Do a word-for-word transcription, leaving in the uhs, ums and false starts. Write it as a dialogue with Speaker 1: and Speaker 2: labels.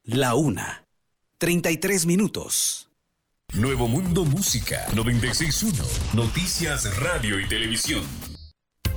Speaker 1: La una. treinta y tres minutos.
Speaker 2: Nuevo Mundo Música noventa y seis punto uno. Noticias, radio y televisión.